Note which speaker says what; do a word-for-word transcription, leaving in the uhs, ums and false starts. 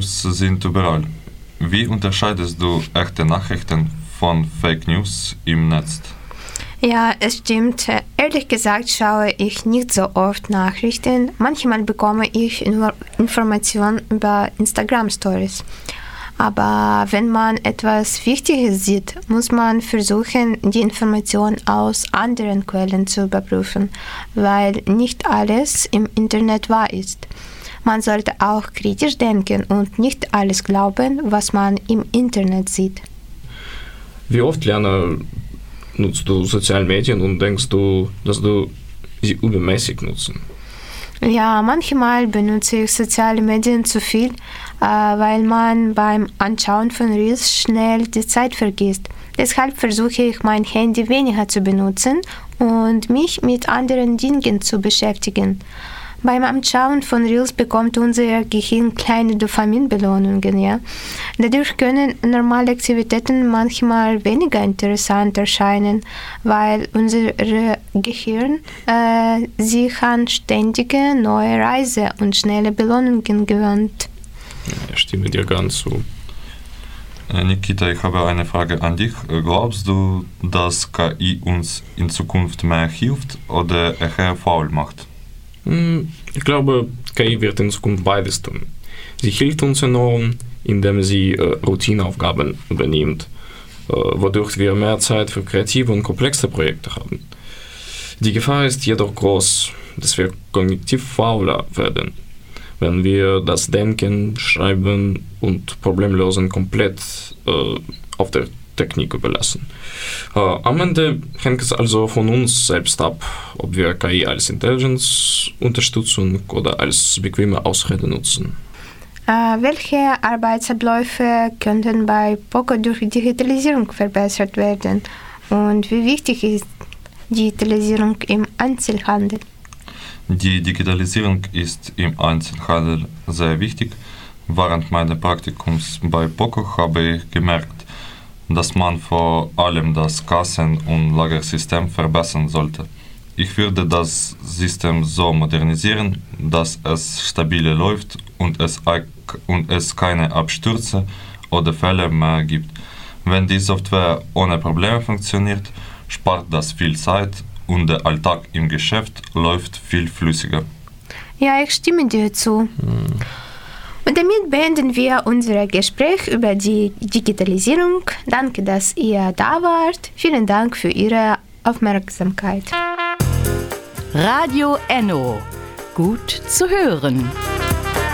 Speaker 1: News sind überall. Wie unterscheidest du echte Nachrichten von Fake News im Netz?
Speaker 2: Ja, es stimmt. Ehrlich gesagt schaue ich nicht so oft Nachrichten. Manchmal bekomme ich nur Informationen über Instagram-Stories. Aber wenn man etwas Wichtiges sieht, muss man versuchen, die Information aus anderen Quellen zu überprüfen, weil nicht alles im Internet wahr ist. Man sollte auch kritisch denken und nicht alles glauben, was man im Internet sieht.
Speaker 3: Wie oft, Liana, nutzt du soziale Medien und denkst du, dass du sie übermäßig nutzt?
Speaker 2: Ja, manchmal benutze ich soziale Medien zu viel, äh, weil man beim Anschauen von Reels schnell die Zeit vergisst. Deshalb versuche ich, mein Handy weniger zu benutzen und mich mit anderen Dingen zu beschäftigen. Beim Anschauen von Reels bekommt unser Gehirn kleine Dopaminbelohnungen. Ja? Dadurch können normale Aktivitäten manchmal weniger interessant erscheinen, weil unser Gehirn äh, sich an ständige neue Reise und schnelle Belohnungen gewöhnt.
Speaker 3: Ja, ich stimme dir ganz zu.
Speaker 1: Nikita, ich habe eine Frage an dich. Glaubst du, dass K I uns in Zukunft mehr hilft oder eher faul macht?
Speaker 3: Ich glaube, K I wird in Zukunft beides tun. Sie hilft uns enorm, indem sie äh, Routineaufgaben übernimmt, äh, wodurch wir mehr Zeit für kreative und komplexe Projekte haben. Die Gefahr ist jedoch groß, dass wir kognitiv fauler werden, wenn wir das Denken, Schreiben und Problemlösen komplett äh, auf der Technik überlassen. Äh, am Ende hängt es also von uns selbst ab, ob wir K I als Intelligence-Unterstützung oder als bequeme Ausrede nutzen.
Speaker 2: Äh, welche Arbeitsabläufe könnten bei Poco durch Digitalisierung verbessert werden? Und wie wichtig ist Digitalisierung im Einzelhandel?
Speaker 1: Die Digitalisierung ist im Einzelhandel sehr wichtig. Während meines Praktikums bei Poco habe ich gemerkt, dass man vor allem das Kassen- und Lagersystem verbessern sollte. Ich würde das System so modernisieren, dass es stabiler läuft und es, und es keine Abstürze oder Fehler mehr gibt. Wenn die Software ohne Probleme funktioniert, spart das viel Zeit und der Alltag im Geschäft läuft viel flüssiger.
Speaker 2: Ja, ich stimme dir zu. Hm. Und damit beenden wir unser Gespräch über die Digitalisierung. Danke, dass ihr da wart. Vielen Dank für Ihre Aufmerksamkeit.
Speaker 4: Radio Enno. Gut zu hören.